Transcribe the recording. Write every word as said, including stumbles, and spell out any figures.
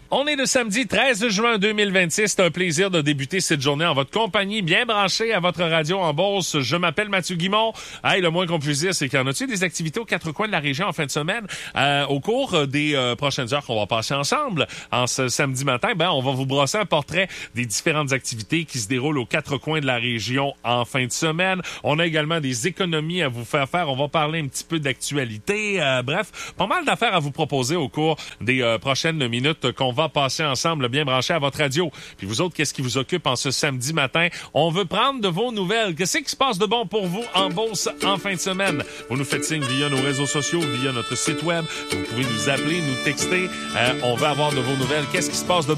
On est le samedi treize juin deux mille vingt-six. C'est un plaisir de débuter cette journée en votre compagnie, bien branchée à votre radio en Beauce. Je m'appelle Mathieu Guimond. Hey, le moins qu'on puisse dire, c'est qu'il y en a-tu des activités aux quatre coins de la région en fin de semaine? Euh, au cours des euh, prochaines heures qu'on va passer ensemble, en ce samedi matin, ben, on va vous brosser un portrait des différentes activités qui se déroulent aux quatre coins de la région en fin de semaine. On a également des économies à vous faire faire. On va parler un petit peu d'actualité. Euh, bref, pas mal d'affaires à vous proposer au cours des euh, prochaines minutes qu'on va passer ensemble, bien branché à votre radio. Puis vous autres, qu'est-ce qui vous occupe en ce samedi matin? On veut prendre de vos nouvelles. Qu'est-ce qui se passe de bon pour vous en Beauce en fin de semaine? Vous nous faites signe via nos réseaux sociaux, via notre site web. Vous pouvez nous appeler, nous texter. Euh, on veut avoir de vos nouvelles. Qu'est-ce qui se passe de bon?